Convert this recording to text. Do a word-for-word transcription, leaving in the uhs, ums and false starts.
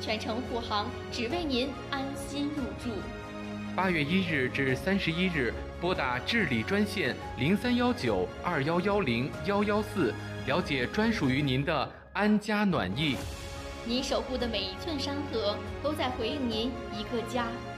全程护航，只为您安心入住。 八月一日至三十一日，拨打治理专线零三幺九二幺幺零幺幺四，了解专属于您的安家暖意。 您守护的每一寸山河，都在回应您一个家。